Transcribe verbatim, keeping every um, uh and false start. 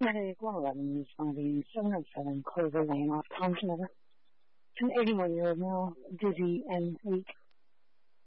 Medic one eleven responding seven oh seven Clover Lane off Tom's Meadow. An eighty-one-year-old male, dizzy and weak,